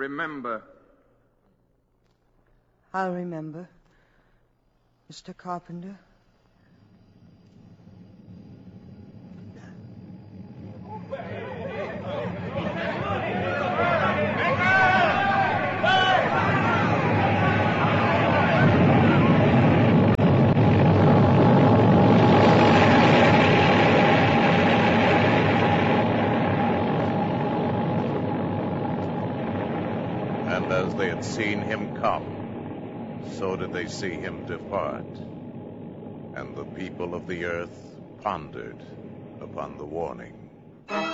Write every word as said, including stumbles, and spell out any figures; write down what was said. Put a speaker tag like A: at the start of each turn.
A: Remember.
B: I'll remember, Mister Carpenter.
C: And as they had seen him come, so did they see him depart. And the people of the earth pondered upon the warning.